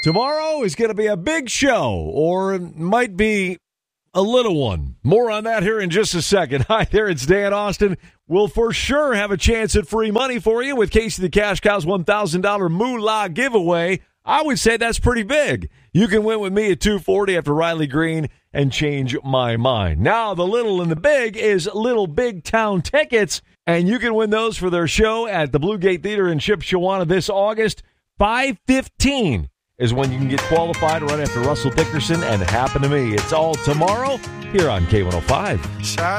Tomorrow is going to be a big show, or it might be a little one. More on that here in just a second. Hi there, it's Dan Austin. We'll for sure have a chance at free money for you with Casey the Cash Cow's $1,000 Moolah giveaway. I would say that's pretty big. You can win with me at 2:40 after Riley Green and change my mind. Now, the little and the big is Little Big Town tickets, and you can win those for their show at the Blue Gate Theater in Shipshewana this August. 5:15 is when you can get qualified right after Russell Dickerson and Happen to Me. It's all tomorrow here on K105.